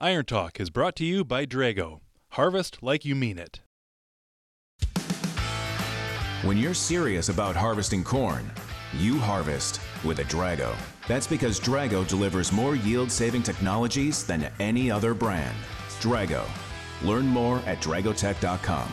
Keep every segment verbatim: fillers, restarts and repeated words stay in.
Iron Talk is brought to you by Drago. Harvest like you mean it. When you're serious about harvesting corn, you harvest with a Drago. That's because Drago delivers more yield-saving technologies than any other brand. Drago. Learn more at dragotech dot com.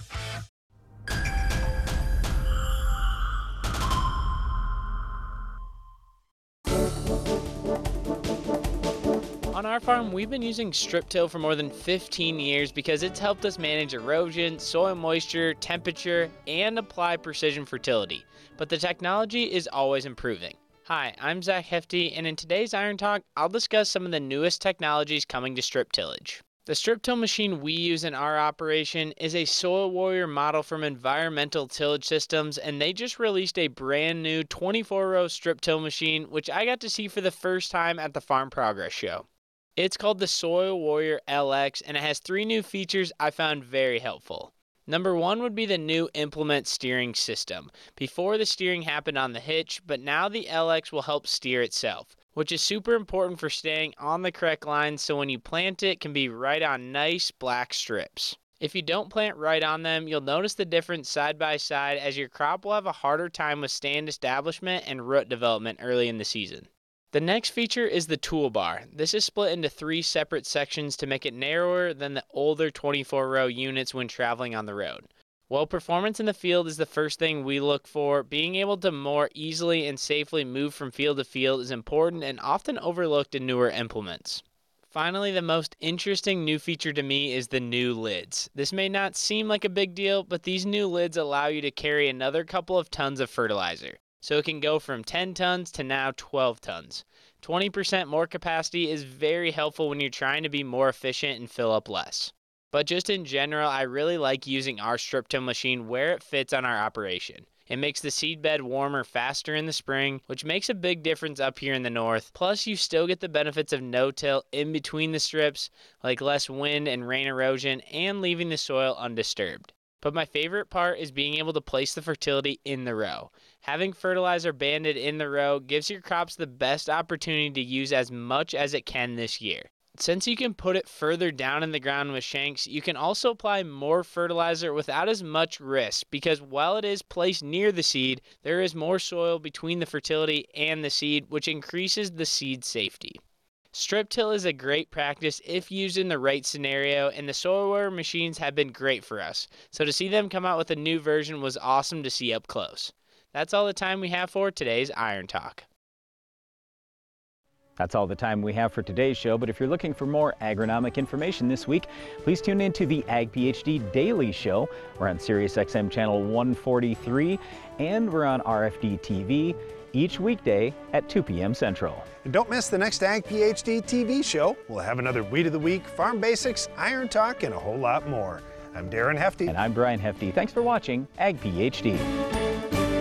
On our farm, we've been using strip till for more than fifteen years because it's helped us manage erosion, soil moisture, temperature, and apply precision fertility. But the technology is always improving. Hi, I'm Zach Hefty, and in today's Iron Talk, I'll discuss some of the newest technologies coming to strip tillage. The strip till machine we use in our operation is a Soil Warrior model from Environmental Tillage Systems, and they just released a brand new twenty-four row strip till machine, which I got to see for the first time at the Farm Progress Show. It's called the Soil Warrior L X, and it has three new features I found very helpful. Number one would be the new implement steering system. Before, the steering happened on the hitch, but now the L X will help steer itself, which is super important for staying on the correct line, so when you plant it, it can be right on nice black strips. If you don't plant right on them, you'll notice the difference side by side, as your crop will have a harder time with stand establishment and root development early in the season. The next feature is the toolbar. This is split into three separate sections to make it narrower than the older twenty-four row units when traveling on the road. While performance in the field is the first thing we look for, being able to more easily and safely move from field to field is important and often overlooked in newer implements. Finally, the most interesting new feature to me is the new lids. This may not seem like a big deal, but these new lids allow you to carry another couple of tons of fertilizer. So it can go from ten tons to now twelve tons. twenty percent more capacity is very helpful when you're trying to be more efficient and fill up less. But just in general, I really like using our strip till machine where it fits on our operation. It makes the seed bed warmer faster in the spring, which makes a big difference up here in the north. Plus, you still get the benefits of no-till in between the strips, like less wind and rain erosion, and leaving the soil undisturbed. But my favorite part is being able to place the fertility in the row. Having fertilizer banded in the row gives your crops the best opportunity to use as much as it can this year. Since you can put it further down in the ground with shanks, you can also apply more fertilizer without as much risk, because while it is placed near the seed, there is more soil between the fertility and the seed, which increases the seed safety. Strip till is a great practice if used in the right scenario, and the Soil Warrior machines have been great for us. So to see them come out with a new version was awesome to see up close. That's all the time we have for today's Iron Talk. That's all the time we have for today's show, but if you're looking for more agronomic information this week, please tune in to the Ag PhD Daily Show. We're on Sirius X M channel one forty-three, and we're on R F D T V each weekday at two p m Central. And don't miss the next Ag PhD T V show. We'll have another Weed of the Week, Farm Basics, Iron Talk, and a whole lot more. I'm Darren Hefty. And I'm Brian Hefty. Thanks for watching Ag PhD.